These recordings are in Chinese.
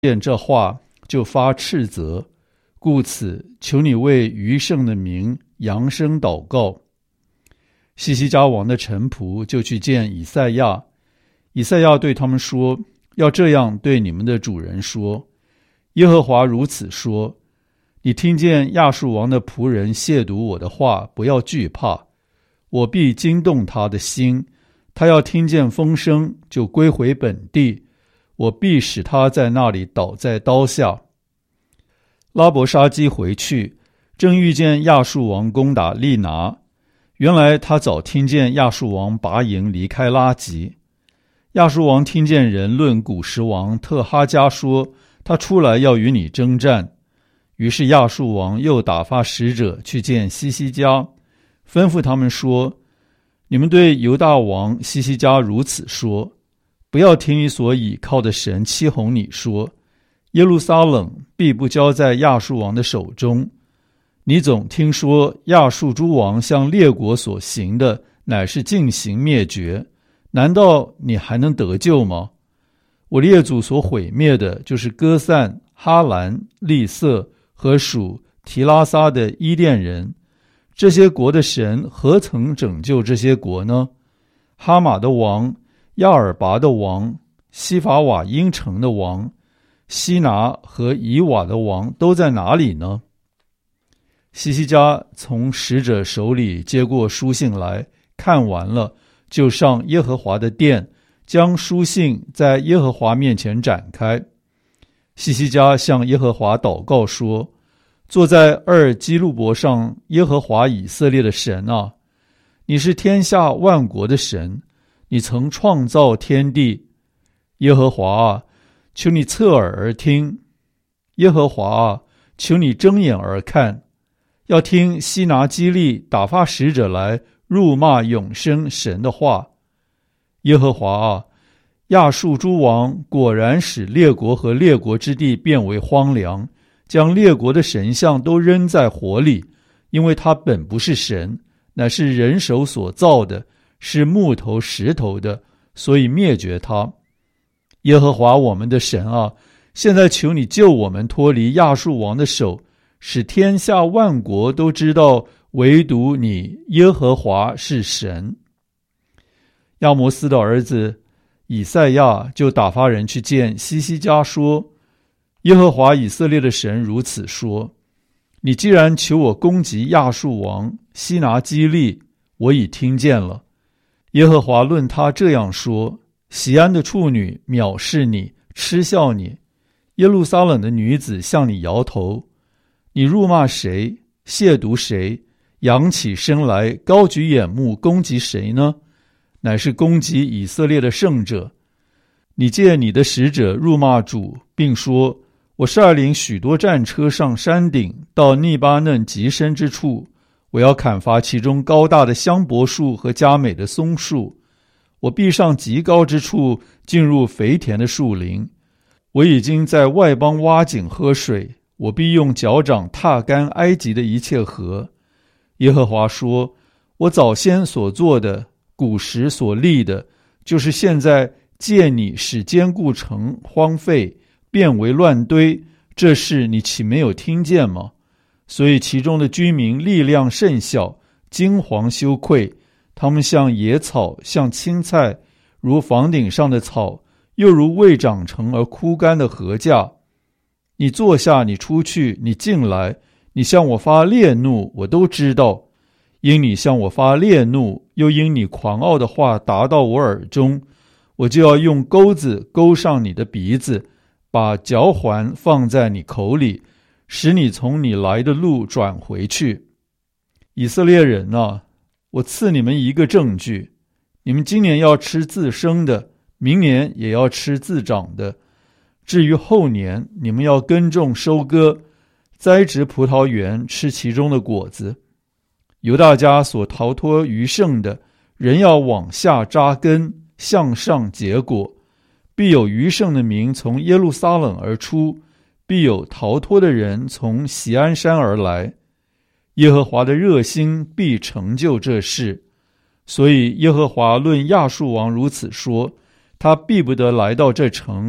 见这话，就发斥责，故此求你为余剩的民扬声祷告。西西家王的臣仆就去见以赛亚，以赛亚对他们说，要这样对你们的主人说，耶和华如此说，你听见亚述王的仆人亵渎我的话，不要惧怕，我必惊动他的心，他要听见风声，就归回本地，我必使他在那里倒在刀下。拉伯沙基回去，正遇见亚述王攻打利拿，原来他早听见亚述王拔营离开拉吉。亚述王听见人论古实王特哈加说，他出来要与你征战。于是亚述王又打发使者去见西西家，吩咐他们说，你们对犹大王西西家如此说，不要听你所倚靠的神欺哄你说，耶路撒冷必不交在亚述王的手中。你总听说亚述诸王向列国所行的乃是尽行灭绝，难道你还能得救吗？我列祖所毁灭的就是歌散、哈兰、利色和属提拉撒的伊甸人，这些国的神何曾拯救这些国呢？哈马的王、亚尔拔的王、西法瓦因城的王、西拿和以瓦的王都在哪里呢？西西家从使者手里接过书信来，看完了，就上耶和华的殿，将书信在耶和华面前展开。西西家向耶和华祷告说，坐在二基路伯上耶和华以色列的神啊，你是天下万国的神，你曾创造天地。耶和华啊，求你侧耳而听，耶和华啊，求你睁眼而看，要听西拿基利打发使者来辱骂永生神的话。耶和华啊，亚述诸王果然使列国和列国之地变为荒凉，将列国的神像都扔在火里，因为他本不是神，乃是人手所造的，是木头石头的，所以灭绝他。耶和华我们的神啊，现在求你救我们脱离亚述王的手，使天下万国都知道唯独你耶和华是神。亚摩斯的儿子以赛亚就打发人去见西西家说，耶和华以色列的神如此说，你既然求我攻击亚述王西拿基利，我已听见了。耶和华论他这样说，锡安的处女藐视你，嗤笑你，耶路撒冷的女子向你摇头，你辱骂谁，亵渎谁，扬起身来高举眼目攻击谁呢？乃是攻击以色列的圣者。你借你的使者辱骂主，并说，我率领许多战车上山顶，到利巴嫩极深之处，我要砍伐其中高大的香柏树和佳美的松树，我必上极高之处，进入肥田的树林。我已经在外邦挖井喝水，我必用脚掌踏干埃及的一切河。耶和华说，我早先所做的，古时所立的，就是现在借你使坚固城荒废，变为乱堆，这事你岂没有听见吗？所以其中的居民力量甚小，惊惶羞愧，他们像野草，像青菜，如房顶上的草，又如未长成而枯干的禾稼。你坐下，你出去，你进来，你向我发烈怒，我都知道。因你向我发烈怒，又因你狂傲的话达到我耳中，我就要用钩子勾上你的鼻子，把嚼环放在你口里，使你从你来的路转回去。以色列人啊，我赐你们一个证据，你们今年要吃自生的，明年也要吃自长的。至于后年，你们要耕种收割，栽植葡萄园，吃其中的果子。犹大家所逃脱余剩的，人要往下扎根，向上结果。必有余剩的民从耶路撒冷而出，必有逃脱的人从锡安山而来。耶和华的热心必成就这事。所以耶和华论亚述王如此说，他必不得来到这城，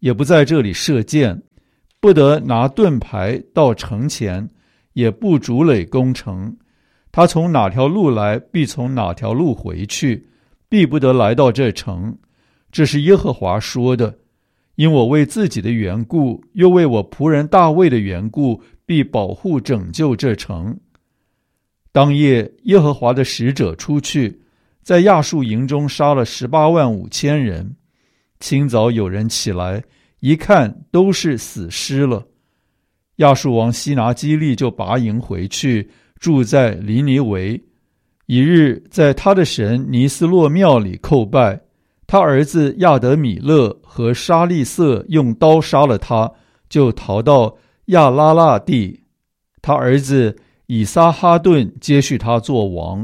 也不在这里射箭，不得拿盾牌到城前，也不筑垒攻城。他从哪条路来，必从哪条路回去，必不得来到这城。这是耶和华说的。因我为自己的缘故，又为我仆人大卫的缘故，必保护拯救这城。当夜，耶和华的使者出去，在亚述营中杀了185000人。清早有人起来，一看都是死尸了。亚述王西拿基利就拔营回去，住在尼尼微。一日，在他的神尼斯洛庙里叩拜。他儿子亚德米勒和沙利瑟用刀杀了他，就逃到亚拉腊地。他儿子以撒哈顿接续他做王。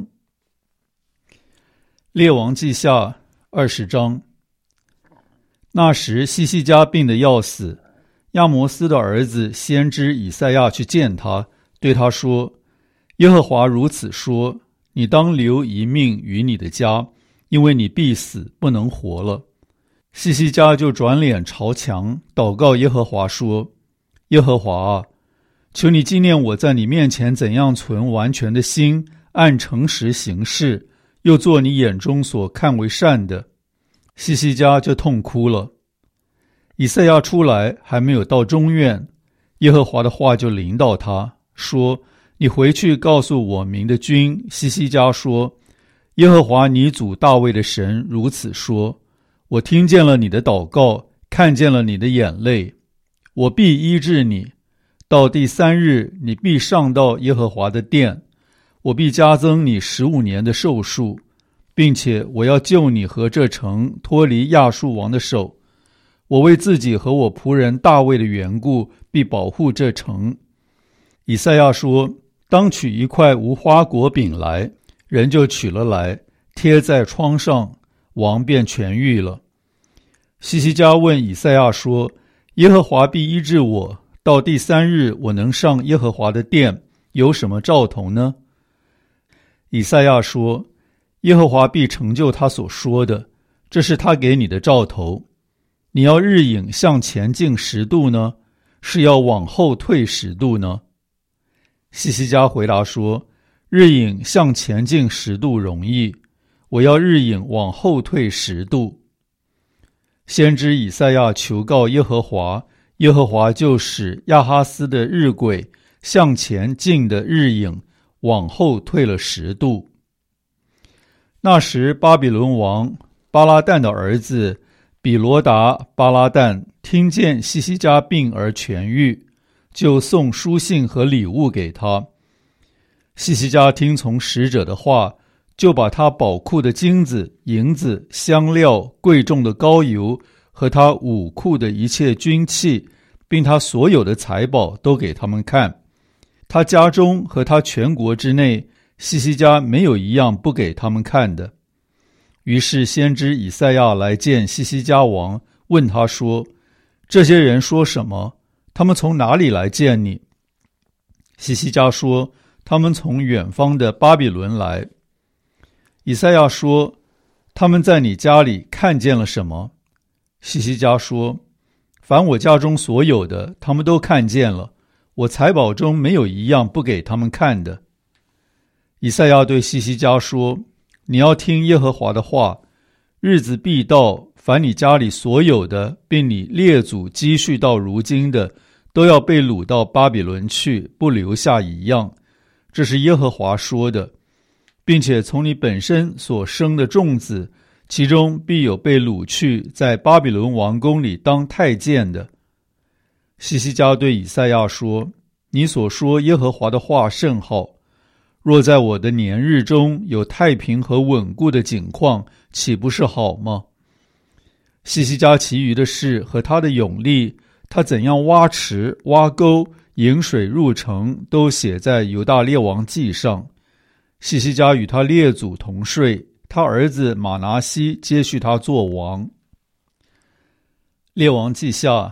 列王记下20章。那时西西家病得要死，亚摩斯的儿子先知以赛亚去见他，对他说：耶和华如此说，你当留一命于你的家，因为你必死，不能活了。西西家就转脸朝墙，祷告耶和华说：耶和华啊，求你纪念我在你面前怎样存完全的心，按诚实行事，又做你眼中所看为善的。西西家就痛哭了。以赛亚出来，还没有到中院，耶和华的话就临到他，说：你回去告诉我民的君西西家说，耶和华你祖大卫的神如此说，我听见了你的祷告，看见了你的眼泪，我必医治你。到第3日，你必上到耶和华的殿，我必加增你15年的寿数，并且我要救你和这城脱离亚述王的手。我为自己和我仆人大卫的缘故，必保护这城。以赛亚说：当取一块无花果饼来。人就取了来，贴在窗上，王便痊愈了。西西家问以赛亚说：耶和华必医治我，到第3日我能上耶和华的殿，有什么兆头呢？以赛亚说：耶和华必成就他所说的，这是他给你的兆头。你要日影向前进10度呢，是要往后退10度呢？西西家回答说：日影向前进10度容易，我要日影往后退10度。先知以赛亚求告耶和华，耶和华就使亚哈斯的日晷向前进的日影往后退了10度。那时巴比伦王巴拉旦的儿子比罗达巴拉旦听见西西家病而痊愈，就送书信和礼物给他。西西家听从使者的话，就把他宝库的金子、银子、香料、贵重的膏油和他武库的一切军器，并他所有的财宝都给他们看。他家中和他全国之内，西西家没有一样不给他们看的。于是先知以赛亚来见西西家王，问他说：这些人说什么？他们从哪里来见你？西西家说：他们从远方的巴比伦来。以赛亚说：他们在你家里看见了什么？西西家说：凡我家中所有的，他们都看见了，我财宝中没有一样不给他们看的。以赛亚对西西家说：你要听耶和华的话，日子必到，凡你家里所有的，并你列祖积蓄到如今的，都要被掳到巴比伦去，不留下一样。这是耶和华说的，并且从你本身所生的众子，其中必有被掳去，在巴比伦王宫里当太监的。西西家对以赛亚说：你所说耶和华的话甚好，若在我的年日中有太平和稳固的景况，岂不是好吗？西西家其余的事和他的勇力，他怎样挖池、挖沟、引水入城，都写在犹大列王记上。西西家与他列祖同睡，他儿子马拿西接续他做王。列王记下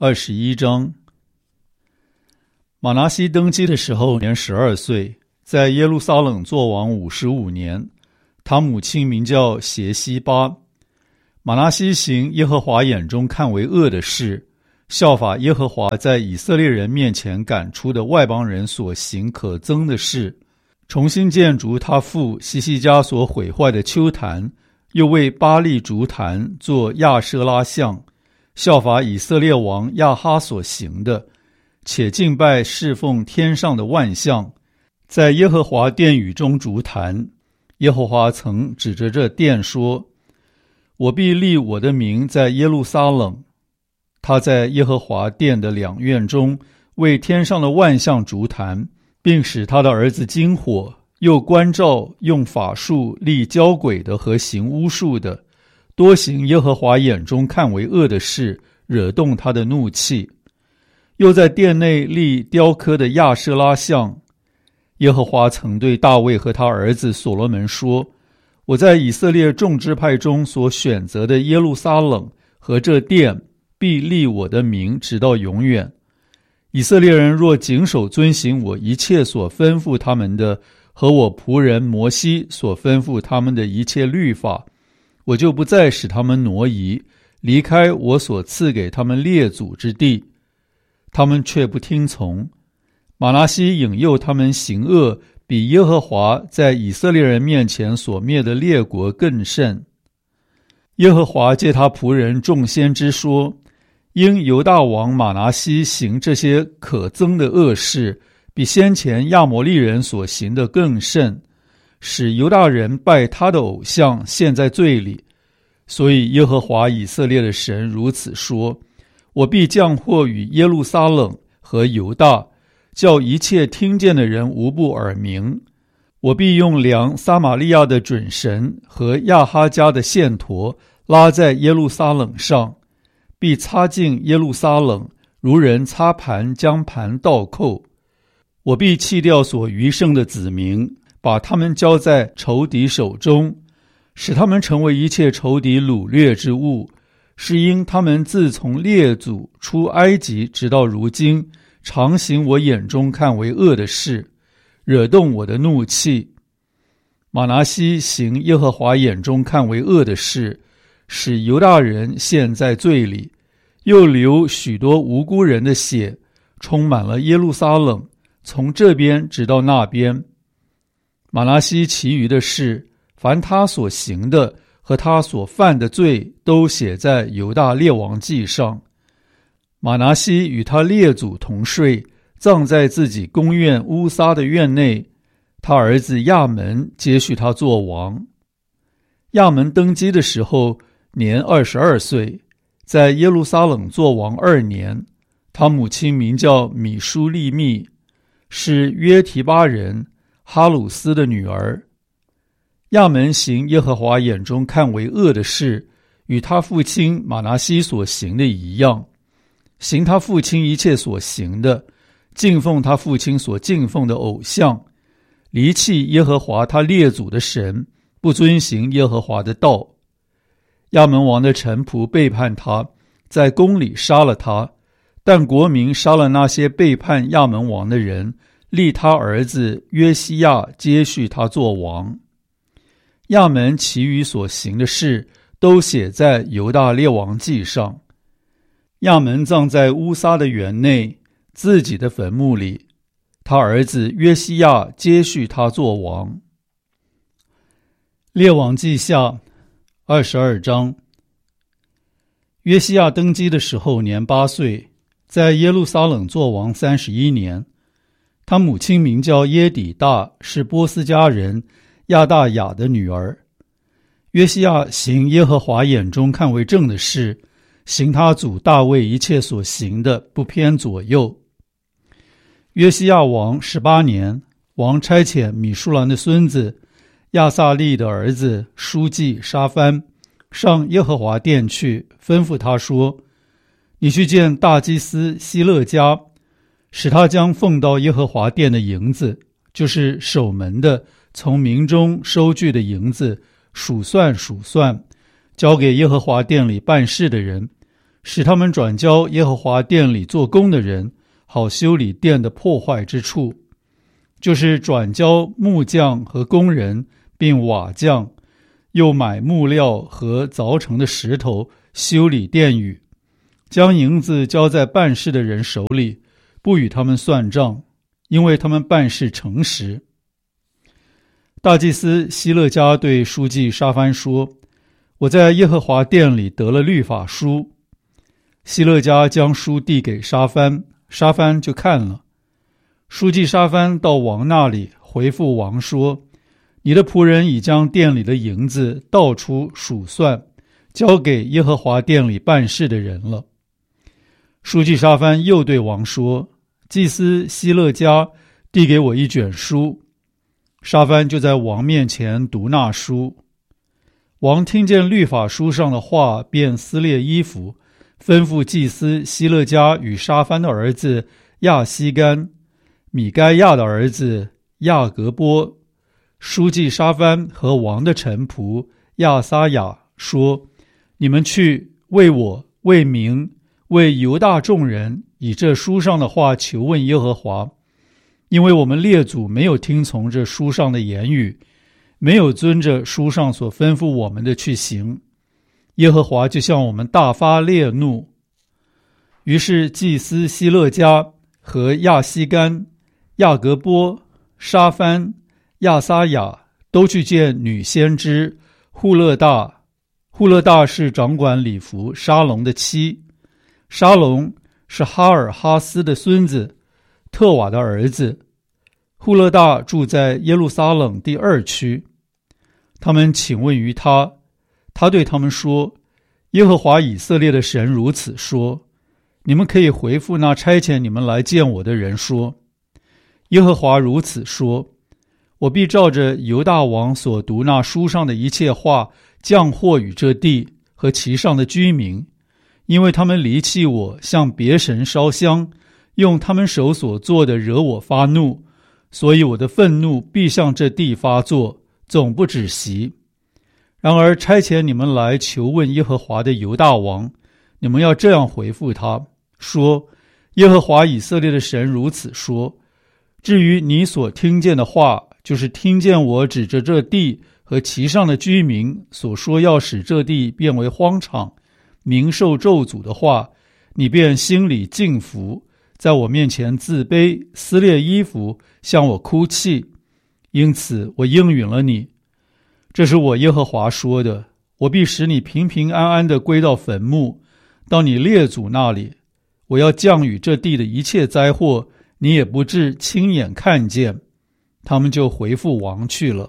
21章。马拿西登基的时候年12岁，在耶路撒冷做王55年。他母亲名叫协西巴。 玛拿西行耶和华眼中看为恶的事，效法耶和华在以色列人面前赶出的外邦人所行可憎的事，重新建筑他父西西家所毁坏的丘坛，又为巴力筑坛做亚舍拉像，效法以色列王亚哈所行的，且敬拜侍奉天上的万象，在耶和华殿宇中筑坛。耶和华曾指着这殿说，我必立我的名在耶路撒冷。他在耶和华殿的两院中为天上的万象筑坛，并使他的儿子经火，又关照用法术立交鬼的和行巫术的，多行耶和华眼中看为恶的事，惹动他的怒气。又在殿内立雕刻的亚舍拉像。耶和华曾对大卫和他儿子所罗门说，我在以色列众支派中所选择的耶路撒冷和这殿，必立我的名直到永远。以色列人若谨守遵行我一切所吩咐他们的，和我仆人摩西所吩咐他们的一切律法，我就不再使他们挪移，离开我所赐给他们列祖之地。他们却不听从。玛拿西引诱他们行恶，比耶和华在以色列人面前所灭的列国更甚。耶和华借他仆人众先知说，因犹大王玛拿西行这些可憎的恶事，比先前亚摩利人所行的更甚，使犹大人拜他的偶像，陷在罪里。所以耶和华以色列的神如此说，我必降祸于耶路撒冷和犹大，叫一切听见的人无不耳鸣。我必用量撒玛利亚的准绳和亚哈家的线砣拉在耶路撒冷上，必擦净耶路撒冷，如人擦盘将盘倒扣。我必弃掉所余剩的子民，把他们交在仇敌手中，使他们成为一切仇敌掳掠之物，是因他们自从列祖出埃及直到如今，常行我眼中看为恶的事，惹动我的怒气。玛拿西行耶和华眼中看为恶的事，使犹大人陷在罪里，又流许多无辜人的血，充满了耶路撒冷，从这边直到那边。玛拿西其余的事，凡他所行的和他所犯的罪，都写在犹大列王记上。玛拿西与他列祖同睡，葬在自己宫院乌撒的院内。他儿子亚门接续他做王。亚门登基的时候年22岁，在耶路撒冷做王2年。他母亲名叫米舒利密，是约提巴人哈鲁斯的女儿。亚门行耶和华眼中看为恶的事，与他父亲玛拿西所行的一样，行他父亲一切所行的，敬奉他父亲所敬奉的偶像，离弃耶和华他列祖的神，不遵行耶和华的道。亚门王的臣仆背叛他，在宫里杀了他，但国民杀了那些背叛亚门王的人，立他儿子约西亚接续他做王。亚门其余所行的事，都写在犹大列王记上。亚门葬在乌撒的园内，自己的坟墓里。他儿子约西亚接续他做王。列王记下22章。约西亚登基的时候年8岁，在耶路撒冷做王31年。他母亲名叫耶底大，是波斯家人亚大雅的女儿。约西亚行耶和华眼中看为正的事，行他祖大卫一切所行的，不偏左右。约西亚王18年，王差遣米舒兰的孙子亚撒利的儿子书记沙番上耶和华殿去，吩咐他说，你去见大祭司希勒家，使他将奉到耶和华殿的银子，就是守门的从民中收据的银子，数算，交给耶和华殿里办事的人，使他们转交耶和华殿里做工的人，好修理殿的破坏之处，就是转交木匠和工人，并瓦匠， 又买木料和凿成的石头修理殿宇，将银子交在办事的人手里，不与他们算账，因为他们办事诚实。大祭司希勒家对书记沙番说：我在耶和华殿里得了律法书。希勒家将书递给沙番，沙番就看了。书记沙番到王那里，回复王说：你的仆人已将殿里的银子倒出数算，交给耶和华殿里办事的人了。书记沙番又对王说：祭司希勒家递给我一卷书。沙番就在王面前读那书。王听见律法书上的话，便撕裂衣服，吩咐祭司希勒家与沙番的儿子亚西干、米该亚的儿子亚格波、书记沙番和王的臣仆亚撒雅说：你们去为我、为民、为犹大众人，以这书上的话求问耶和华，因为我们列祖没有听从这书上的言语，没有遵着书上所吩咐我们的去行，耶和华就向我们大发烈怒。于是祭司希勒家和亚西干、亚格波、沙番、亚撒雅都去见女先知户勒大。户勒大是掌管礼服沙龙的妻，沙龙是哈尔哈斯的孙子，特瓦的儿子。户勒大住在耶路撒冷第2区。他们请问于他，他对他们说：耶和华以色列的神如此说，你们可以回复那差遣你们来见我的人说：耶和华如此说，我必照着犹大王所读那书上的一切话，降祸与这地和其上的居民，因为他们离弃我，向别神烧香，用他们手所做的惹我发怒，所以我的愤怒必向这地发作，总不止息。然而差遣你们来求问耶和华的犹大王，你们要这样回复他，说：耶和华以色列的神如此说，至于你所听见的话，就是听见我指着这地和其上的居民所说要使这地变为荒场，民受咒诅的话，你便心里敬服，在我面前自卑，撕裂衣服，向我哭泣。因此我应允了你。这是我耶和华说的，我必使你平平安安地归到坟墓，到你列祖那里。我要降雨这地的一切灾祸，你也不至亲眼看见。他们就回复王去了。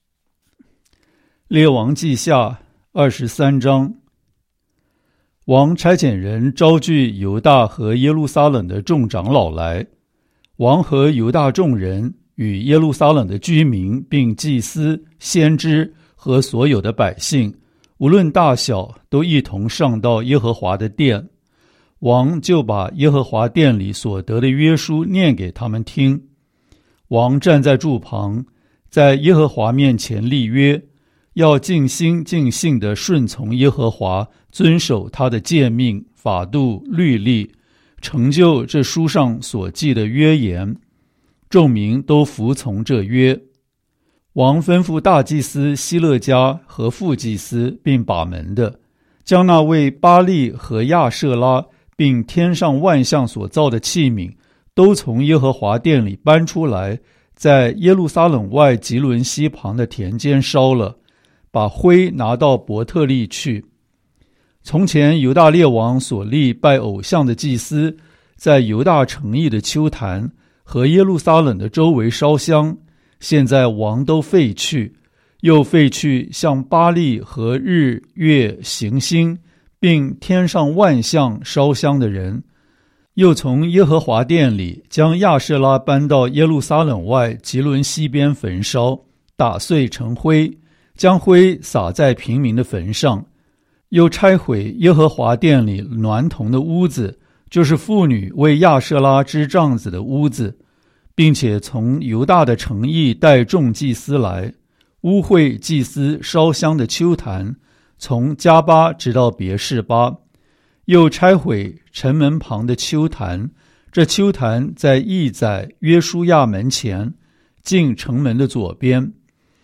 列王记下23章。王差遣人招聚犹大和耶路撒冷的众长老来，王和犹大众人与耶路撒冷的居民，并祭司、先知和所有的百姓，无论大小，都一同上到耶和华的殿。王就把耶和华殿里所得的约书念给他们听。王站在柱旁，在耶和华面前立约，要尽心尽性地顺从耶和华，遵守他的诫命、法度、律例，成就这书上所记的约言。众民都服从这约。王吩咐大祭司希勒家和副祭司并把门的，将那为巴力和亚舍拉并天上万象所造的器皿都从耶和华殿里搬出来，在耶路撒冷外吉伦西旁的田间烧了，把灰拿到伯特利去。从前犹大列王所立拜偶像的祭司，在犹大城邑的丘坛和耶路撒冷的周围烧香，现在王都废去，又废去向巴力和日月行星并天上万象烧香的人，又从耶和华殿里将亚舍拉搬到耶路撒冷外吉伦西边焚烧，打碎成灰，将灰撒在平民的坟上，又拆毁耶和华殿里娈童的屋子，就是妇女为亚舍拉织帐子的屋子，并且从犹大的城邑带众祭司来，污秽祭司烧香的丘坛，从加巴直到别是巴，又拆毁城门旁的丘坛，这丘坛在邑宰约书亚门前，进城门的左边，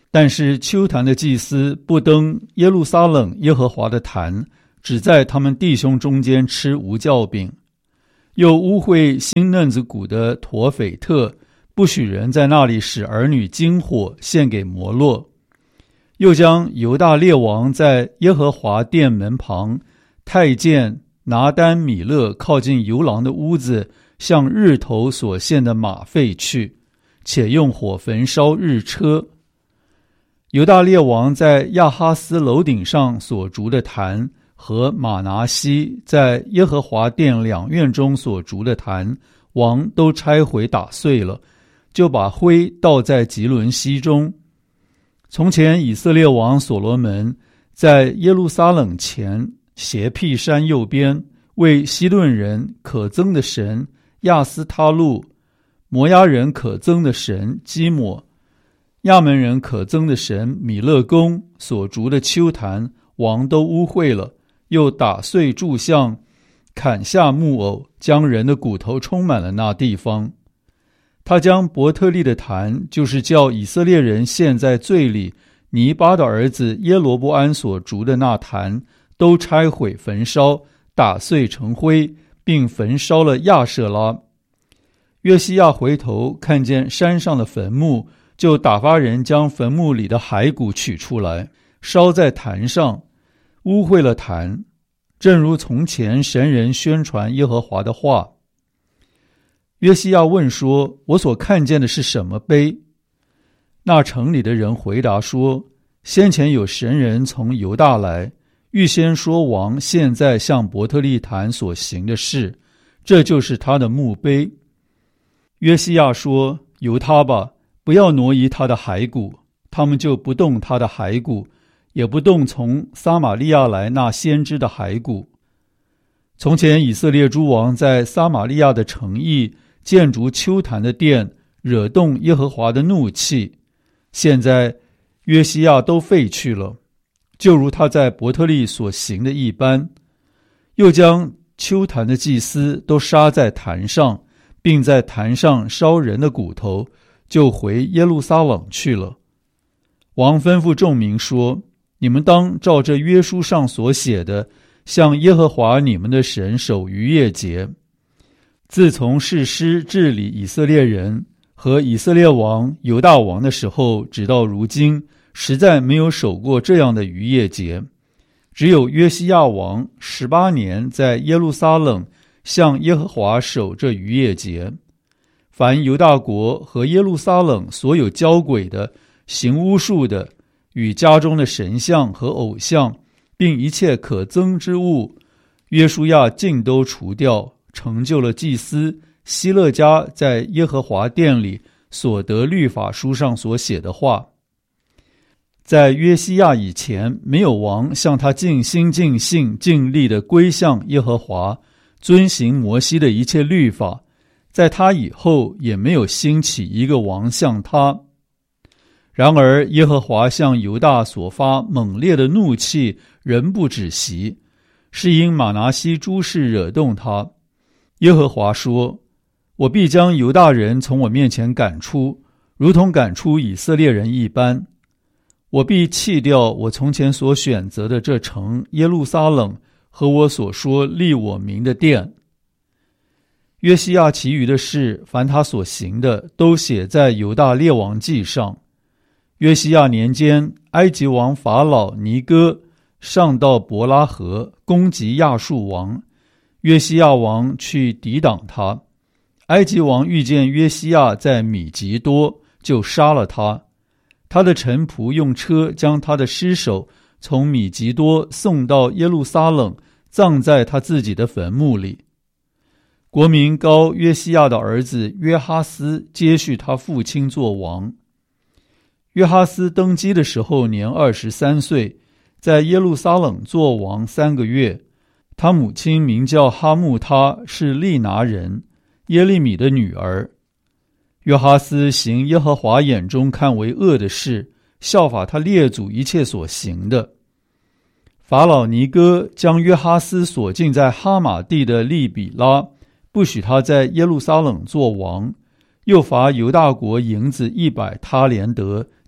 但是丘坛的祭司不登耶路撒冷耶和华的坛，只在他们弟兄中间吃无酵饼，又污秽新嫩子谷的陀斐特，不许人在那里使儿女经火献给摩洛，又将犹大列王在耶和华殿门旁太监拿单米勒靠近游廊的屋子向日头所献的马废去，且用火焚烧日车。犹大列王在亚哈斯楼顶上所筑的坛和马拿西在耶和华殿两院中所筑的坛，王都拆毁打碎了，就把灰倒在吉伦溪中。从前以色列王所罗门在耶路撒冷前斜僻山右边，为西顿人可憎的神亚斯他路、摩押人可憎的神基抹、亚门人可憎的神米勒公所筑的丘坛，王都污秽了，又打碎柱像，砍下木偶，将人的骨头充满了那地方。他将伯特利的坛，就是叫以色列人陷在罪里尼巴的儿子耶罗波安所筑的那坛，都拆毁焚烧，打碎成灰，并焚烧了亚舍拉。约西亚回头看见山上的坟墓，就打发人将坟墓里的骸骨取出来，烧在坛上，污秽了坛，正如从前神人宣传耶和华的话。约西亚问说：我所看见的是什么碑？那城里的人回答说：先前有神人从犹大来，预先说王现在向伯特利坛所行的事，这就是他的墓碑。约西亚说：由他吧，不要挪移他的骸骨。他们就不动他的骸骨，也不动从撒玛利亚来那先知的骸骨。从前以色列诸王在撒玛利亚的城邑建筑丘坛的殿，惹动耶和华的怒气，现在约西亚都废去了，就如他在伯特利所行的一般。又将丘坛的祭司都杀在坛上，并在坛上烧人的骨头，就回耶路撒冷去了。王吩咐众民说：你们当照这约书上所写的，向耶和华你们的神守逾越节。自从士师治理以色列人和以色列王犹大王的时候，直到如今，实在没有守过这样的逾越节。只有约西亚王18年在耶路撒冷向耶和华守这逾越节。凡犹大国和耶路撒冷所有交鬼的、行巫术的、与家中的神像和偶像，并一切可憎之物，约书亚尽都除掉，成就了祭司希勒家在耶和华殿里所得律法书上所写的话。在约西亚以前，没有王像他尽心尽性尽力地归向耶和华，遵行摩西的一切律法。在他以后，也没有兴起一个王像他。然而耶和华向犹大所发猛烈的怒气仍不止息，是因马拿西诸事惹动他。耶和华说：我必将犹大人从我面前赶出，如同赶出以色列人一般。我必弃掉我从前所选择的这城耶路撒冷和我所说立我名的殿。约西亚其余的事，凡他所行的，都写在犹大列王记上。约西亚年间，埃及王法老尼哥上到伯拉河，攻击亚述王。约西亚王去抵挡他。埃及王遇见约西亚在米吉多，就杀了他。他的臣仆用车将他的尸首从米吉多送到耶路撒冷，葬在他自己的坟墓里。国民膏约西亚的儿子约哈斯接续他父亲做王。约哈斯登基的时候年23岁，在耶路撒冷做王3个月。他母亲名叫哈木他，是利拿人，耶利米的女儿。约哈斯行耶和华眼中看为恶的事，效法他列祖一切所行的。法老尼哥将约哈斯锁禁在哈马地的利比拉，不许他在耶路撒冷做王，又罚犹大国银子100他连得，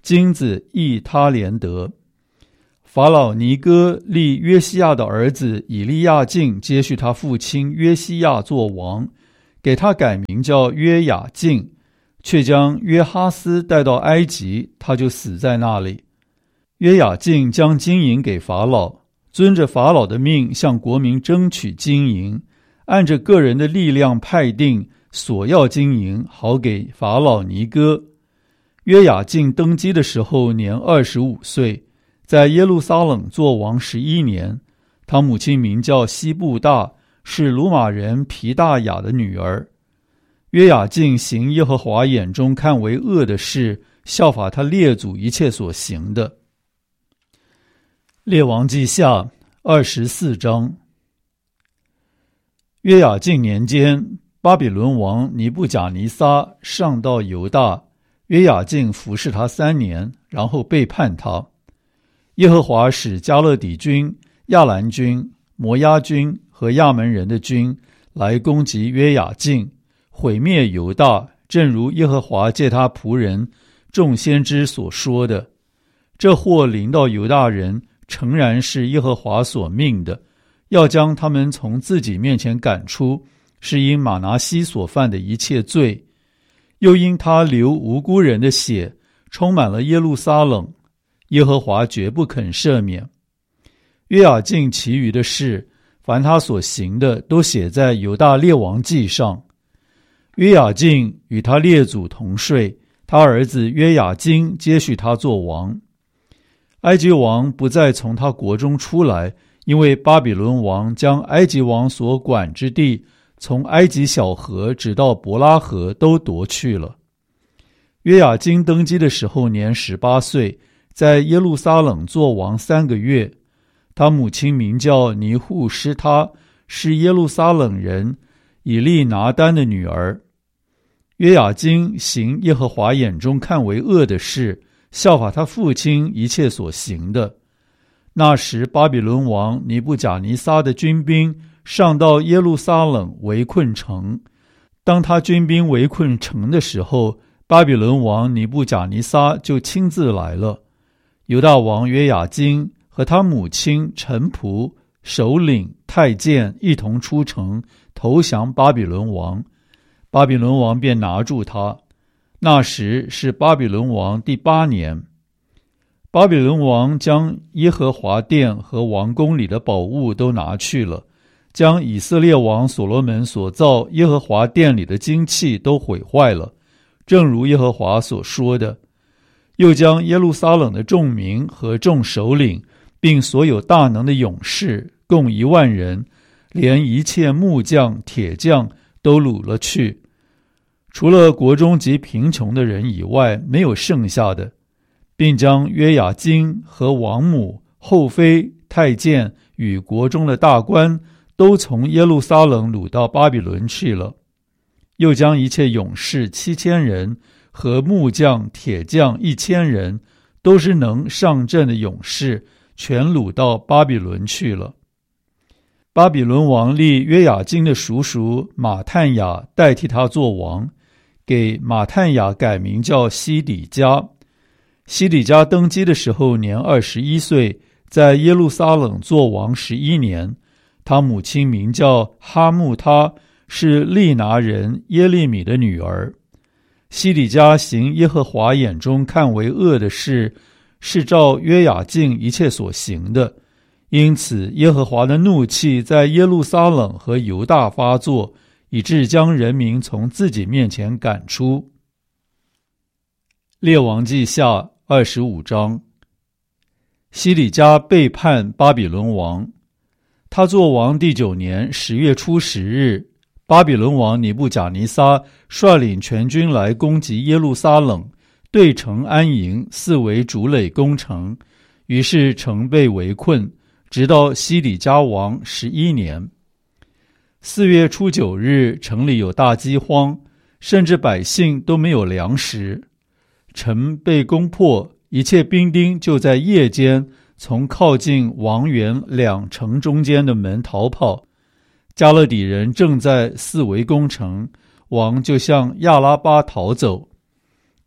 金子亦他连得。法老尼哥立约西亚的儿子以利亚敬接续他父亲约西亚做王，给他改名叫约雅敬，却将约哈斯带到埃及，他就死在那里。约雅敬将金银给法老，遵着法老的命向国民争取金银，按着个人的力量派定索要金银，好给法老尼哥。约雅敬登基的时候年25岁，在耶路撒冷做王11年。他母亲名叫西布大，是鲁玛人皮大雅的女儿。约雅敬行耶和华眼中看为恶的事，效法他列祖一切所行的。列王记下24章。约雅敬年间，巴比伦王尼布甲尼撒上到犹大，约雅敬服侍他3年，然后背叛他。耶和华使加勒底军、亚兰军、摩押军和亚门人的军来攻击约雅敬，毁灭犹大，正如耶和华借他仆人众先知所说的。这祸临到犹大人，诚然是耶和华所命的，要将他们从自己面前赶出，是因马拿西所犯的一切罪，又因他流无辜人的血，充满了耶路撒冷，耶和华绝不肯赦免。约雅敬其余的事，凡他所行的，都写在犹大列王记上。约雅敬与他列祖同睡，他儿子约雅斤接续他做王。埃及王不再从他国中出来，因为巴比伦王将埃及王所管之地，从埃及小河直到伯拉河都夺去了。约雅斤登基的时候年18岁，在耶路撒冷做王3个月。他母亲名叫尼户施他，是耶路撒冷人以利拿单的女儿。约雅斤行耶和华眼中看为恶的事，效法他父亲一切所行的。那时巴比伦王尼布甲尼撒的军兵上到耶路撒冷围困城。当他军兵围困城的时候，巴比伦王尼布甲尼撒就亲自来了。犹大王约雅斤和他母亲、臣仆、首领、太监一同出城投降巴比伦王。巴比伦王便拿住他。那时是巴比伦王第8年。巴比伦王将耶和华殿和王宫里的宝物都拿去了，将以色列王所罗门所造耶和华殿里的金器都毁坏了，正如耶和华所说的。又将耶路撒冷的众民和众首领，并所有大能的勇士，共1万人，连一切木匠、铁匠都掳了去，除了国中极贫穷的人以外，没有剩下的，并将约雅斤和王母、后妃、太监与国中的大官都从耶路撒冷掳到巴比伦去了。又将一切勇士7000人和木匠、铁匠1000人，都是能上阵的勇士，全掳到巴比伦去了。巴比伦王立约雅斤的叔叔马探雅代替他做王，给马探雅改名叫西底家。西底家登基的时候年21岁，在耶路撒冷做王11年。他母亲名叫哈木他，是利拿人耶利米的女儿。西底家行耶和华眼中看为恶的事，是照约雅敬一切所行的。因此耶和华的怒气在耶路撒冷和犹大发作，以致将人民从自己面前赶出。列王记下25章。西底家背叛巴比伦王。他做王第9年10月初10日，巴比伦王尼布甲尼撒率领全军来攻击耶路撒冷，对城安营，四围筑垒攻城。于是城被围困，直到西底家王11年。4月初9日，城里有大饥荒，甚至百姓都没有粮食。城被攻破，一切兵丁就在夜间从靠近王园2城中间的门逃跑。加勒底人正在四围攻城，王就向亚拉巴逃走。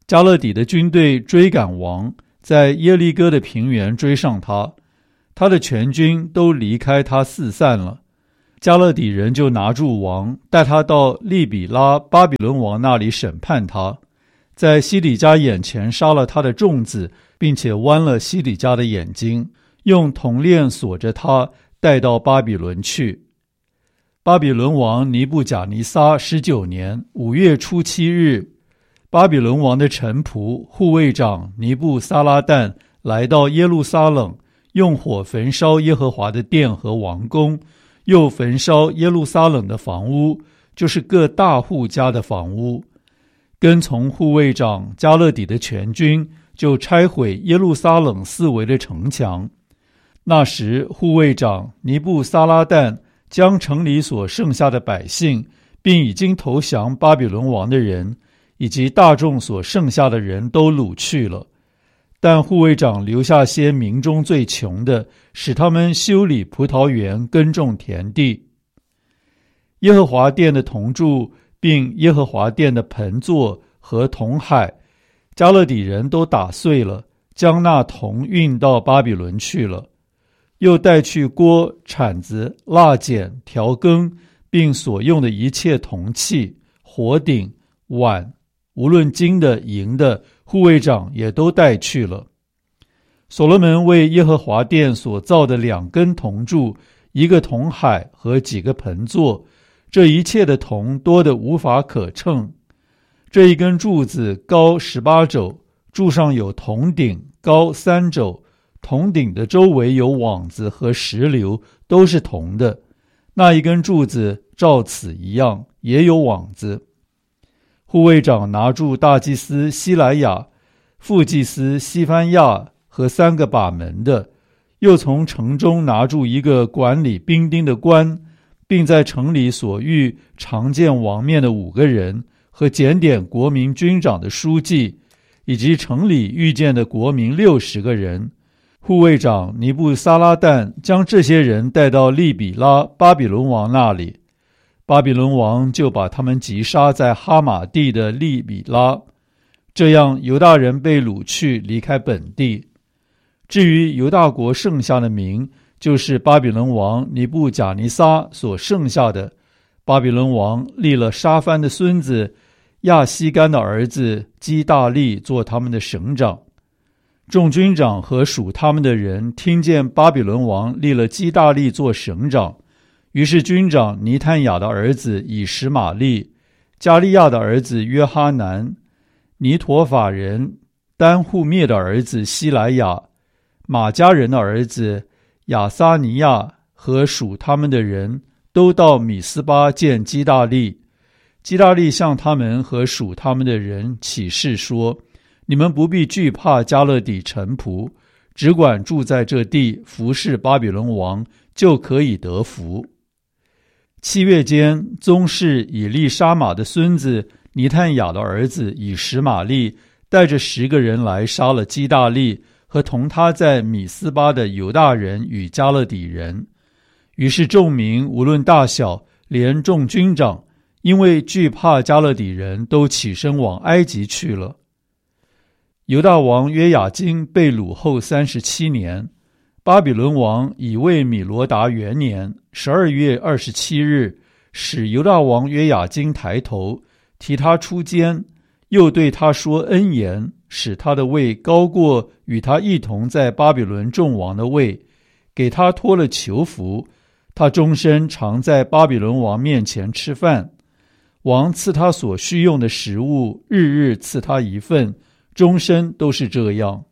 加勒底的军队追赶王，在耶利哥的平原追上他，他的全军都离开他四散了。加勒底人就拿住王，带他到利比拉巴比伦王那里审判他，在西底家眼前杀了他的众子，并且剜了西底家的眼睛，用铜链锁着他，带到巴比伦去。巴比伦王尼布甲尼撒19年5月初7日，巴比伦王的臣仆护卫长尼布撒拉旦来到耶路撒冷，用火焚烧耶和华的殿和王宫，又焚烧耶路撒冷的房屋，就是各大户家的房屋。跟从护卫长加勒底的全军就拆毁耶路撒冷四围的城墙。那时护卫长尼布撒拉旦将城里所剩下的百姓，并已经投降巴比伦王的人，以及大众所剩下的人都掳去了。但护卫长留下些民中最穷的，使他们修理葡萄园，耕种田地。耶和华殿的铜柱，并耶和华殿的盆座和铜海，加勒底人都打碎了，将那铜运到巴比伦去了。又带去锅、铲子、蜡剪、调羹，并所用的一切铜器、火鼎、碗，无论金的、银的，护卫长也都带去了。所罗门为耶和华殿所造的2根铜柱，一个铜海和几个盆座，这一切的铜多得无法可称。这一根柱子高18肘，柱上有铜顶，高3肘，铜顶的周围有网子和石榴，都是铜的。那一根柱子照此一样，也有网子。护卫长拿住大祭司西莱亚、副祭司西番亚和3个把门的，又从城中拿住一个管理兵丁的官，并在城里所遇常见王面的5个人，和检点国民军长的书记，以及城里遇见的国民60个人。护卫长尼布撒拉旦将这些人带到利比拉巴比伦王那里，巴比伦王就把他们击杀在哈马地的利比拉。这样犹大人被掳去，离开本地。至于犹大国剩下的民，就是巴比伦王尼布甲尼撒所剩下的。巴比伦王立了沙番的孙子亚西干的儿子基大利做他们的省长。众军长和属他们的人听见巴比伦王立了基大利做省长，于是军长尼探雅的儿子以实玛利、加利亚的儿子约哈南、尼陀法人丹户灭的儿子希莱亚、马加人的儿子亚撒尼亚和属他们的人都到米斯巴见基大利。基大利向他们和属他们的人起誓说：你们不必惧怕加勒底臣仆，只管住在这地，服侍巴比伦王，就可以得福。7月间，宗室以利沙玛的孙子尼探雅的儿子以实玛利带着10个人来杀了基大利和同他在米斯巴的犹大人与加勒底人。于是众民无论大小，连众军长，因为惧怕加勒底人，都起身往埃及去了。犹大王约雅斤被掳后37年，巴比伦王以为米罗达元年12月27日，使犹大王约雅斤抬头，提他出监，又对他说恩言，使他的位高过与他一同在巴比伦众王的位，给他脱了囚服，他终身常在巴比伦王面前吃饭。王赐他所需用的食物，日日赐他一份，终身都是这样。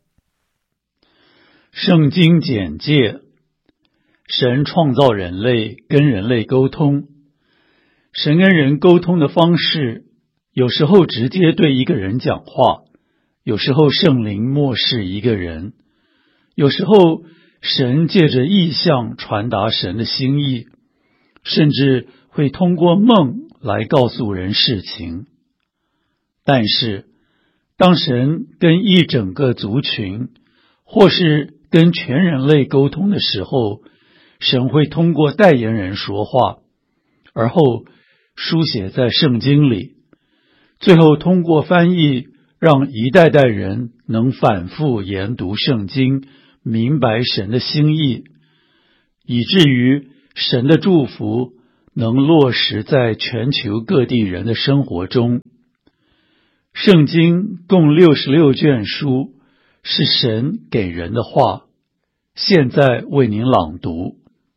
圣经简介：神创造人类，跟人类沟通。神跟人沟通的方式，有时候直接对一个人讲话，有时候圣灵默示一个人，有时候神借着异象传达神的心意，甚至会通过梦来告诉人事情。但是当神跟一整个族群，或是跟全人类沟通的时候，神会通过代言人说话，而后书写在圣经里，最后通过翻译让一代代人能反复研读圣经，明白神的心意，以至于神的祝福能落实在全球各地人的生活中。圣经共66卷书，是神给人的话，现在为您朗读。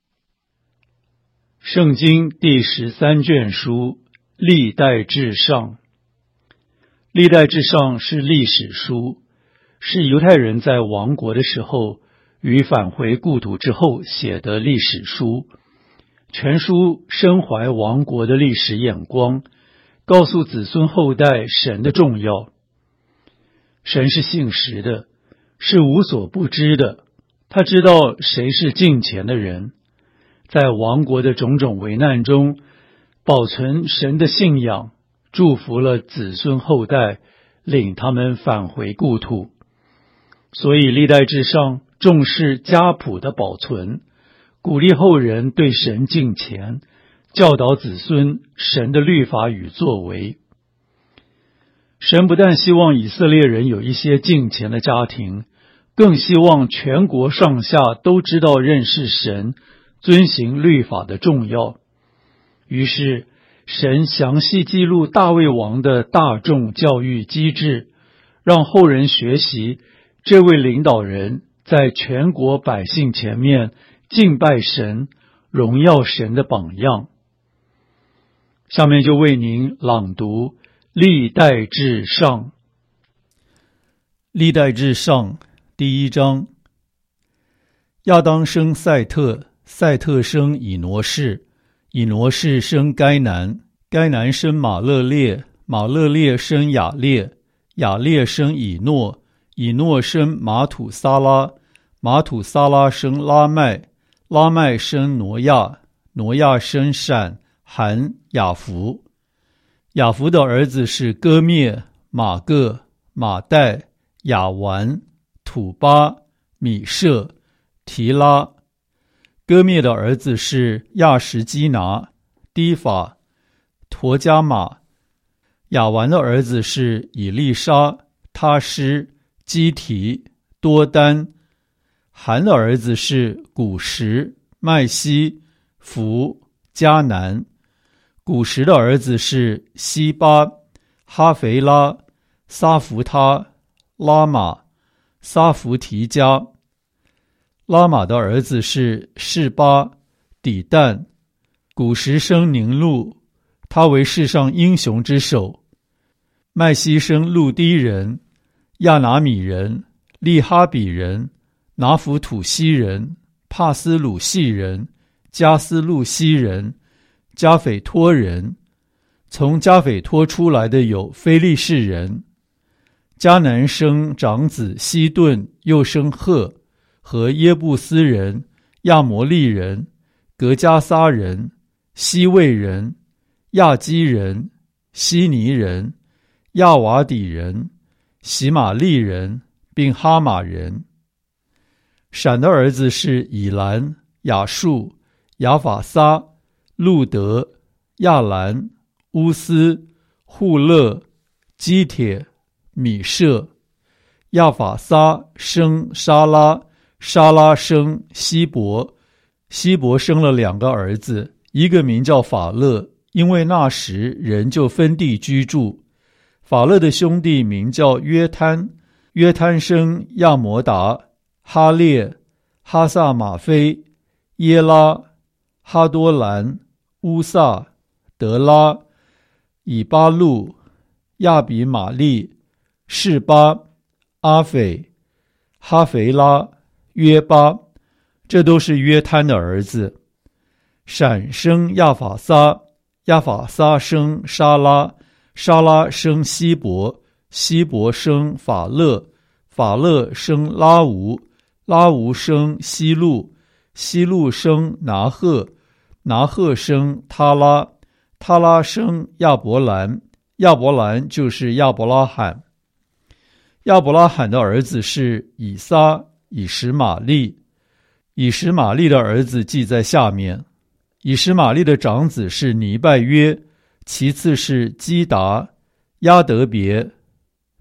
圣经第13卷书，历代志上。历代志上是历史书，是犹太人在亡国的时候与返回故土之后写的历史书。全书深怀亡国的历史眼光，告诉子孙后代神的重要。神是信实的，是无所不知的，他知道谁是敬虔的人。在亡国的种种危难中，保存神的信仰，祝福了子孙后代，领他们返回故土。所以历代志上重视家谱的保存，鼓励后人对神敬虔，教导子孙神的律法与作为。神不但希望以色列人有一些敬虔的家庭，更希望全国上下都知道认识神，遵行律法的重要。于是神详细记录大卫王的大众教育机制，让后人学习这位领导人在全国百姓前面敬拜神、荣耀神的榜样。下面就为您朗读历代志上。历代志上第1章。亚当生赛特，赛特生以挪士，以挪士生该南，该南生马勒列，马勒列生雅列，雅列生以诺，以诺生马土撒拉，马土撒拉生拉麦，拉麦生挪亚，挪亚生闪、含、雅弗。雅弗的儿子是歌灭、马各、马代、雅完、土巴、米舍、提拉。歌灭的儿子是亚什基拿、低法、陀加马。雅完的儿子是以利沙、他施、基提、多丹。含的儿子是古什、麦西、弗、迦南。古什的儿子是西巴、哈肥拉、撒弗他、拉玛、撒弗提加。拉玛的儿子是示巴、底但。古什生宁禄，他为世上英雄之首。麦西生路低人、亚拿米人、利哈比人、拿弗土西人、帕斯鲁西人、加斯路西人、加斐托人。从加斐托出来的有非利士人。迦南生长子西顿，又生赫和耶布斯人、亚摩利人、格加撒人、西魏人、亚基人、希尼人、亚瓦底人、喜玛利人，并哈马人。闪的儿子是以兰、亚述、亚法撒、路德、亚兰、乌斯、户勒、基帖、米舍。亚法撒生沙拉，沙拉生希伯，希伯生了2个儿子，一个名叫法勒，因为那时人就分地居住。法勒的兄弟名叫约摊，约摊生亚摩达、哈列、哈萨马菲、耶拉、哈多兰、乌萨、德拉、以巴路、亚比玛利、示巴、阿斐、哈肥拉、约巴，这都是约摊的儿子。闪生亚法撒，亚法撒生沙拉，沙拉生希伯，希伯生法勒，法勒生拉吾，拉吾生希路，希路生拿赫，拿赫生他拉，他拉生亚伯兰，亚伯兰就是亚伯拉罕。亚伯拉罕的儿子是以撒、以实玛利。以实玛利的儿子记在下面。以实玛利的长子是尼拜约，其次是基达、亚德别、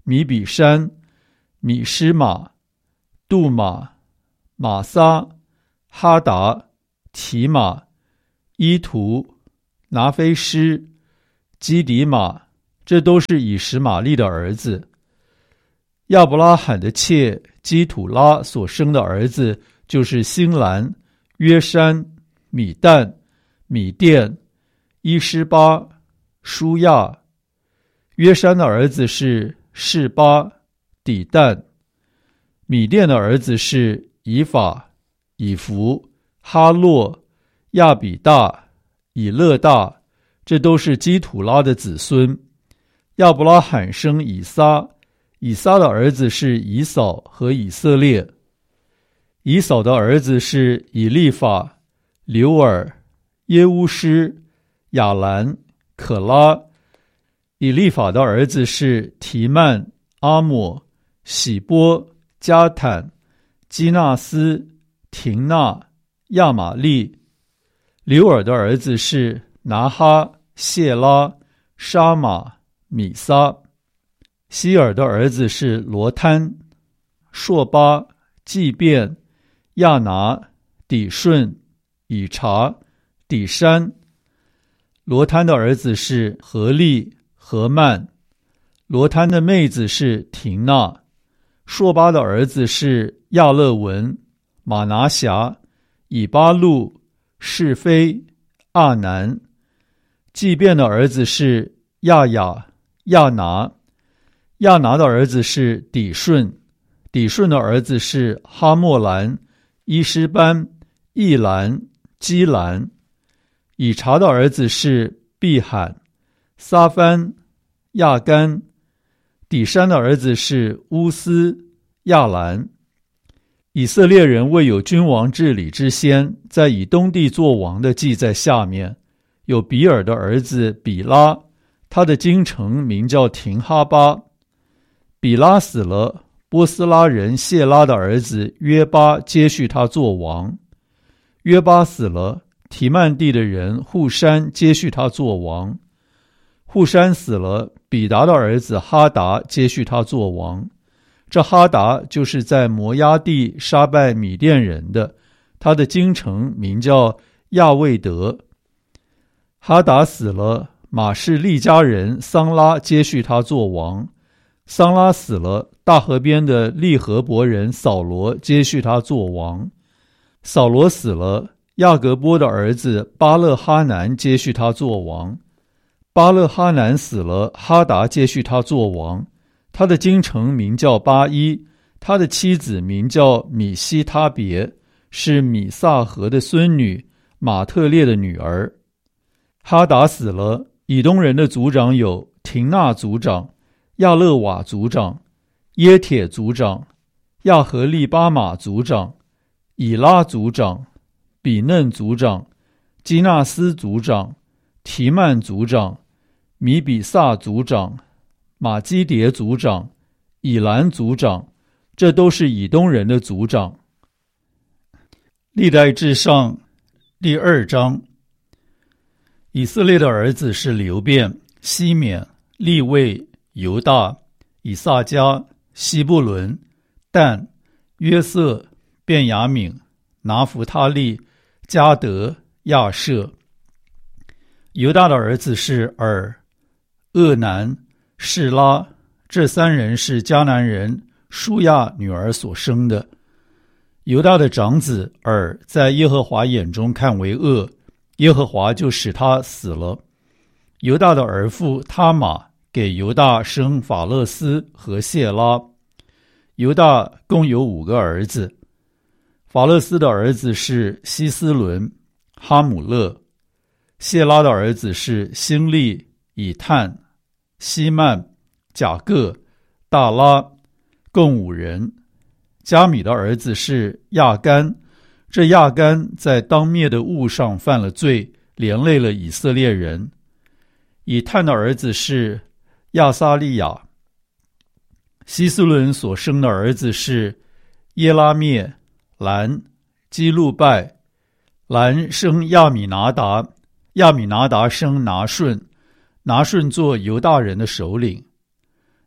米比山、米施玛、杜玛、玛撒、哈达、提玛、伊图、拿菲施、基底玛，这都是以实玛利的儿子。亚伯拉罕的妾基土拉所生的儿子就是辛兰、约山、米旦、米甸、伊施巴、舒亚。约山的儿子是示巴、底旦。米甸的儿子是以法、以弗、哈洛、亚比大、以勒大，这都是基土拉的子孙。亚伯拉罕生以撒，以撒的儿子是以扫和以色列。以扫的儿子是以利法、流尔、耶乌施、亚兰、可拉。以利法的儿子是提曼、阿抹、喜波、加坦、基纳斯、廷纳、亚玛利。流尔的儿子是拿哈、谢拉、沙马、米撒。希尔的儿子是罗摊、朔巴、祭便、亚拿、底顺、以查、底山。罗摊的儿子是何利、何曼。罗摊的妹子是廷纳。朔巴的儿子是亚勒文、马拿辖、以巴路、是非、阿南。祭便的儿子是亚雅、亚拿。亚拿的儿子是底顺。底顺的儿子是哈莫兰、伊施班、易兰、基兰。以查的儿子是毕罕、撒番、亚干。底山的儿子是乌斯、亚兰。以色列人未有君王治理之先，在以东地作王的记在下面。有比尔的儿子比拉，他的京城名叫廷哈巴。比拉死了，波斯拉人谢拉的儿子约巴接续他做王。约巴死了，提曼地的人户山接续他做王。户山死了，比达的儿子哈达接续他做王。这哈达就是在摩押地杀败米甸人的，他的京城名叫亚卫德。哈达死了，马士利家人桑拉接续他做王。桑拉死了，大河边的利和伯人扫罗接续他做王。扫罗死了，亚格波的儿子巴勒哈南接续他做王。巴勒哈南死了，哈达接续他做王。他的京城名叫巴伊，他的妻子名叫米西他别，是米萨河的孙女，马特列的女儿。哈达死了，以东人的族长有廷纳族长、亚勒瓦族长、耶铁族长、亚和利巴马族长、以拉族长、比嫩族长、基纳斯族长、提曼族长、米比萨族长、马基迭族长、以兰族长，这都是以东人的族长。历代志上第2章。以色列的儿子是流便、西缅、利未、犹大、以萨迦、西布伦、但、约瑟、便雅悯、拿弗他利、迦得、亚设。犹大的儿子是尔、厄南、示拉，这3人是迦南人舒亚女儿所生的。犹大的长子尔在耶和华眼中看为恶，耶和华就使他死了。犹大的儿妇他玛给犹大生法勒斯和谢拉。犹大共有5个儿子。法勒斯的儿子是希斯伦、哈姆勒。谢拉的儿子是辛利、以探、希曼、甲各、大拉，共5人。加米的儿子是亚干，这亚干在当灭的物上犯了罪，连累了以色列人。以探的儿子是亚撒利亚。希斯伦所生的儿子是耶拉灭、兰、基路拜。兰生亚米拿达，亚米拿达生拿顺，拿顺做犹大人的首领。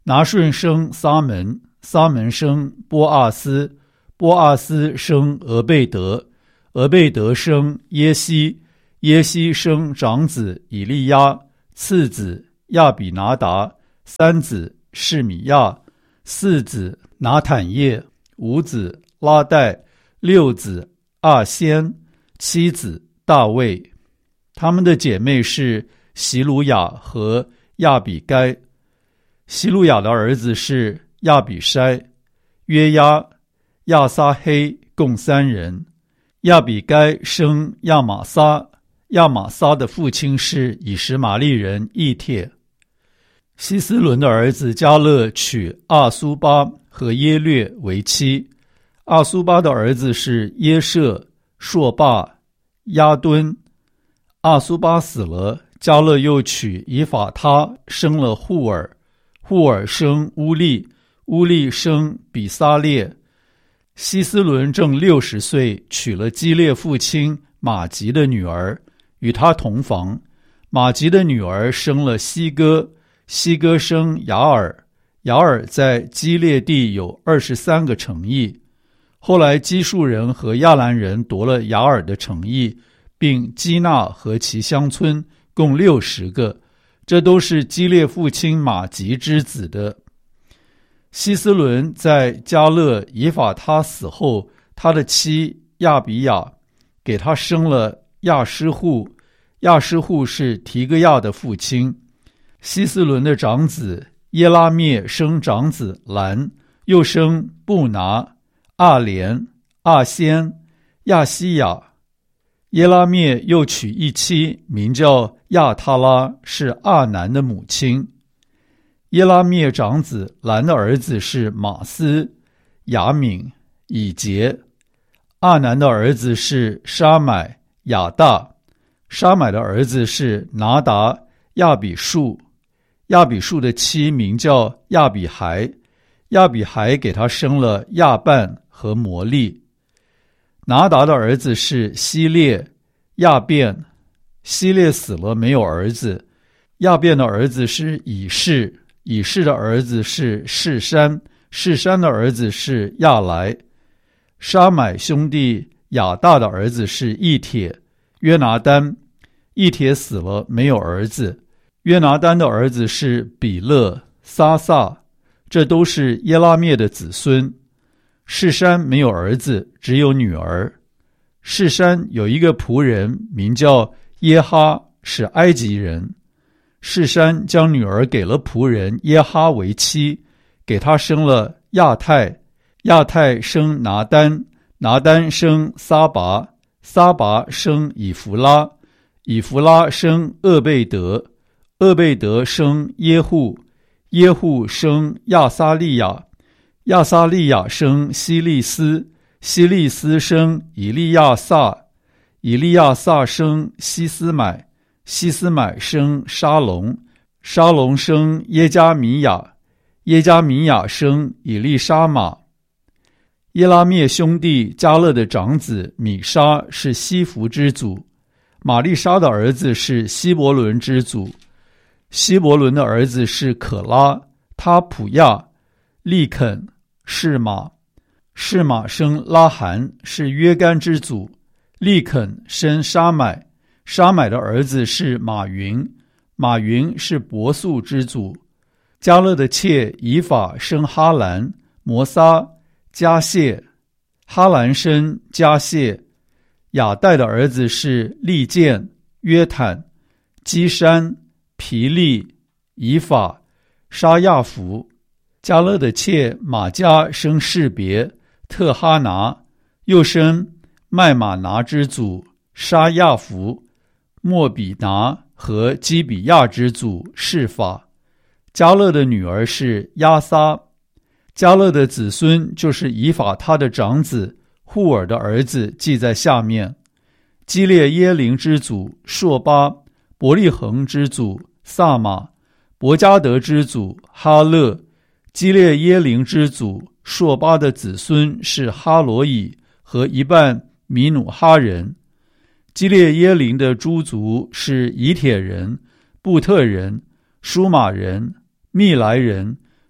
拿顺生撒门，撒门生波阿斯，波阿斯生俄贝德，俄贝德生耶西，耶西生长子以利亚，次子亚比拿达，三子示米亚，四子拿坦叶，五子拉代，六子阿仙，七子大卫。他们的姐妹是席鲁雅和亚比该。席鲁雅的儿子是亚比筛、约押、亚撒黑，共3人。亚比该生亚玛撒，亚玛撒的父亲是以实玛利人以帖。希斯伦的儿子迦勒娶阿苏巴和耶略为妻。阿苏巴的儿子是耶舍、朔霸、亚敦。阿苏巴死了，迦勒又娶以法他，生了户尔，户尔生乌利，乌利生比撒列。希斯伦正60岁，娶了基列父亲马吉的女儿，与他同房。马吉的女儿生了西哥，西哥生雅尔，雅尔在基列地有23个城邑。后来基述人和亚兰人夺了雅尔的城邑，并基纳和其乡村，共60个，这都是基列父亲马吉之子的。希斯伦在迦勒以法他死后，他的妻亚比雅给他生了亚施户，亚施户是提戈亚的父亲。希斯伦的长子耶拉灭生长子兰，又生布拿、阿莲、阿仙、亚西亚。耶拉灭又娶一妻，名叫亚他拉，是阿南的母亲。耶拉灭长子兰的儿子是马斯、雅敏、以杰。阿南的儿子是沙买、亚大。沙买的儿子是拿达、亚比树。亚比树的妻名叫亚比孩，亚比孩给他生了亚半和摩利。拿达的儿子是希列、亚便。希列死了，没有儿子。亚便的儿子是以士，以士的儿子是士山，士山的儿子是亚来。沙买兄弟亚大的儿子是以帖、约拿单。以帖死了，没有儿子。约拿单的儿子是比勒、撒撒，这都是耶拉灭的子孙。士山没有儿子，只有女儿。士山有一个仆人，名叫耶哈，是埃及人。士山将女儿给了仆人耶哈为妻，给他生了亚太，亚太生拿单，拿单生撒拔，撒拔生以弗拉，以弗拉生厄贝德，厄贝德生耶户，耶户生亚撒利亚，亚撒利亚生希利斯，希利斯生以利亚撒，以利亚撒生希斯买，希斯买生沙龙，沙龙生耶加米亚，耶加米亚生以利沙玛。耶拉灭兄弟迦勒的长子米沙是西弗之祖，玛丽莎的儿子是希伯伦之祖。希伯伦的儿子是可拉、他普亚、利肯、示玛。示玛生拉罕，是约干之祖。利肯生沙买，沙买的儿子是马云，马云是伯素之祖。迦勒的妾以法生哈兰、摩撒、加谢，哈兰生加谢。亚代的儿子是利剑、约坦、基山、皮利、以法、沙亚弗。迦勒的妾玛加生士别、特哈拿，又生麦玛拿之祖沙亚弗、莫比拿和基比亚之祖示法。迦勒的女儿是亚撒。迦勒的子孙就是以法他的长子户尔的儿子，记在下面。基列耶林之祖朔巴，伯利恒之祖萨玛，伯加德之祖哈勒。基列耶林之祖朔巴的子孙是哈罗以和一半米努哈人。基列耶林的诸族是以铁人、布特人、舒马人、密来人、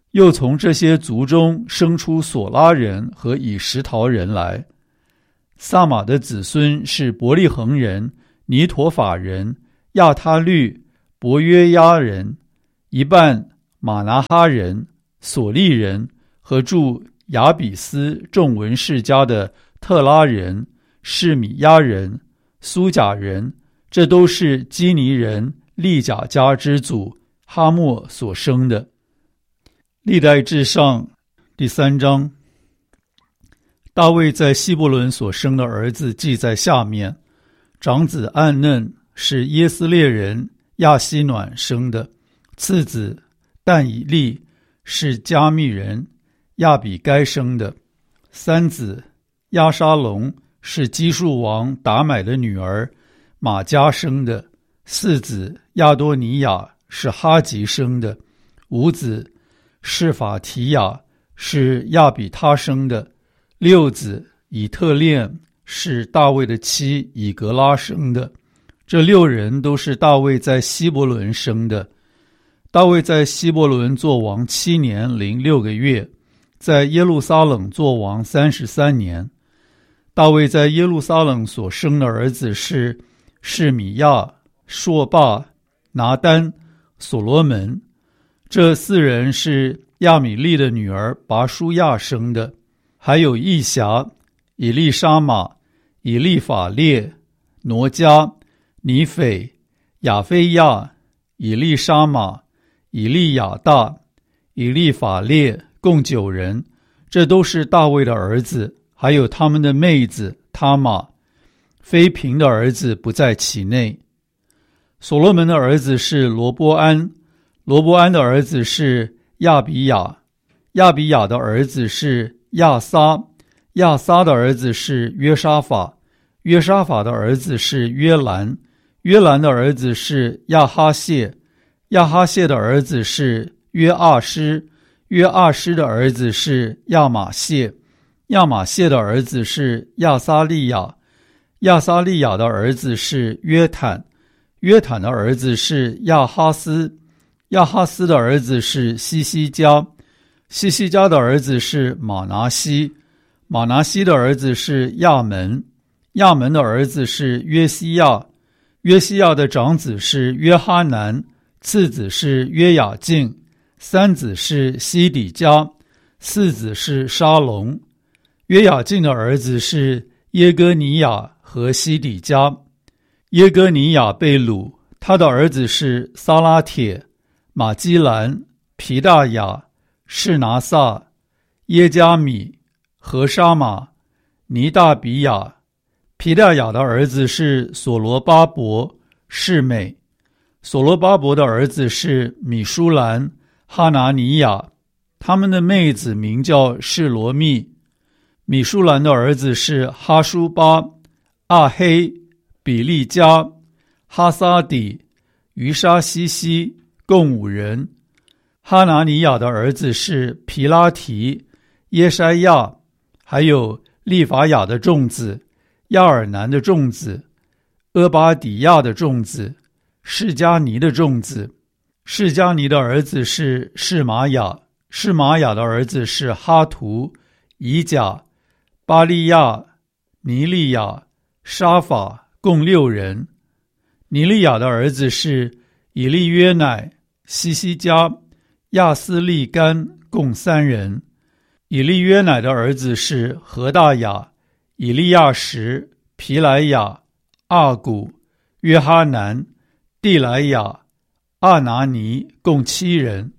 又从这些族中生出索拉人和以实陶人来。萨玛的子孙是伯利恒人、尼陀法人、亚他律、伯约押人，一半马拿哈人、索利人和住亚比斯众文士家的特拉人、示米亚人、苏甲人，这都是基尼人利甲家之祖哈莫所生的。历代志上第3章。大卫在希伯伦所生的儿子记在下面。长子暗嫩是耶斯列人亚希暖生的，次子但以利是加密人亚比该生的，三子亚沙龙是基述王达买的女儿玛迦生的，四子亚多尼亚是哈吉生的，五子示法提亚是亚比他生的，六子以特练是大卫的妻以格拉生的。这6人都是大卫在希伯伦生的。大卫在希伯伦作王7年零6个月，在耶路撒冷作王33年。大卫在耶路撒冷所生的儿子是示米亚、朔霸、拿单、所罗门。这4人是亚米利的女儿拔舒亚生的，还有义侠、以利沙玛、以利法列、挪迦、尼斐、亚菲亚、以利沙玛、以利亚大、以利法列，共9人。这都是大卫的儿子，还有他们的妹子他玛。妃嫔的儿子不在其内。所罗门的儿子是罗波安，罗波安的儿子是亚比雅，亚比雅的儿子是亚撒，亚撒的儿子是约沙法，约沙法的儿子是约兰，约兰的儿子是亚哈谢，亚哈谢的儿子是约阿施，约阿施的儿子是亚玛谢，亚玛谢的儿子是亚撒利亚，亚撒利亚的儿子是约坦，约坦的儿子是亚哈斯，亚哈斯的儿子是西西家，西西家的儿子是马拿西，马拿西的儿子是亚门，亚门的儿子是约西亚，约西亚的长子是约哈南，次子是约雅敬，三子是西底家，四子是沙龙。约雅敬的儿子是耶哥尼亚和西底家。耶哥尼亚被掳，他的儿子是撒拉铁、马基兰、皮大雅、士拿撒、耶加米、何沙马、尼大比亚。皮大雅的儿子是所罗巴伯、示美。所罗巴伯的儿子是米舒兰、哈拿尼亚，他们的妹子名叫示罗密。米舒兰的儿子是哈舒巴、阿黑、比利加、哈撒底、于沙西西，共5人。哈拿尼亚的儿子是皮拉提、耶筛亚，还有利法雅的众子、亚尔南的众子、阿巴底亚的众子、示加尼的众子。示加尼的儿子是示玛雅，示玛雅的儿子是哈图、以甲、巴利亚、尼利亚、沙法，共6人。尼利亚的儿子是以利约乃、西西加、亚斯利干，共3人。以利约乃的儿子是何大雅、以利亚什、皮莱雅、阿古、约哈南、蒂莱雅、阿拿尼，共7人。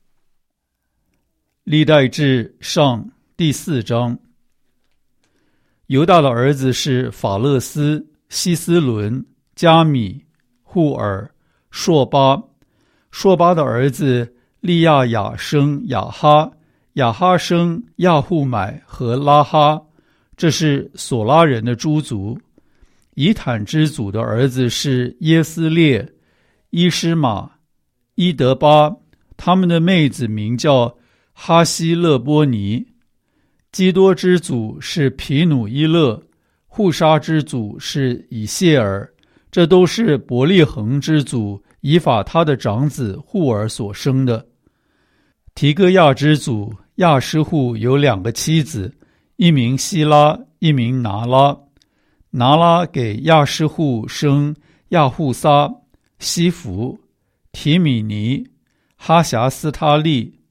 历代志上第4章。犹大的儿子是法勒斯、希斯伦、加米、户尔、朔巴。朔巴的儿子利亚雅生雅哈，雅哈生亚户买和拉哈，这是索拉人的诸族。以坦之祖的儿子是耶斯列、伊施玛、伊德巴，他们的妹子名叫哈希勒波尼。基多之祖是皮努伊勒，户沙之祖是以谢尔，这都是伯利恒之祖以法他的长子户尔所生的。 提哥亚之祖亚施户有2个妻子，一名希拉，一名拿拉。拿拉给亚施户生亚户撒、西弗、提米尼、哈辖斯他利、